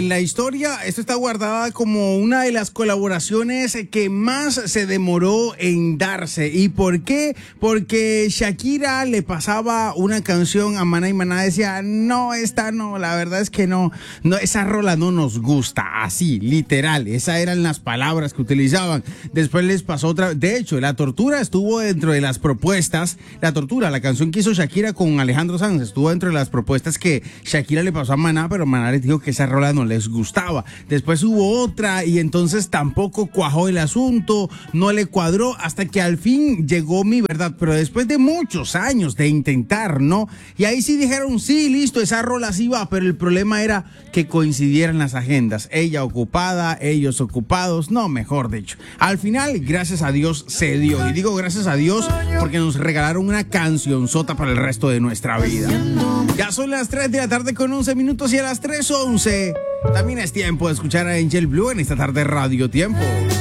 en la historia, esto está guardada como una de las colaboraciones que más se demoró en darse. ¿Y por qué? Porque Shakira le pasaba una canción a Maná y Maná decía, no, esta no, la verdad es que no, esa rola no nos gusta, así, literal, esas eran las palabras que utilizaban. Después les pasó otra, de hecho, La Tortura estuvo dentro de las propuestas, La canción que hizo Shakira con Alejandro Sanz, estuvo dentro de las propuestas que Shakira le pasó a Maná, pero Maná les dijo que esa rola no les gustaba. Después hubo otra y entonces tampoco cuajó el asunto, no le cuadró, hasta que al fin llegó Mi Verdad, pero después de muchos años de intentar, ¿no? Y ahí sí dijeron, sí, listo, esa rola sí va, pero el problema era que coincidieran las agendas, ella ocupada, ellos ocupados, no, mejor dicho. Al final, gracias a Dios, se dio, y digo gracias a Dios porque nos regalaron una cancionzota para el resto de nuestra vida. Ya son las 3 de la tarde con 11 minutos y a las 3:11 también es tiempo de escuchar a Angel Blue en esta tarde Radio Tiempo.